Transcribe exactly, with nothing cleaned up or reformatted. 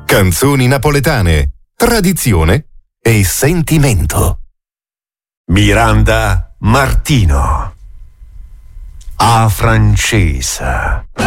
Canzoni napoletane, tradizione e sentimento. Miranda Martino. A Francesa.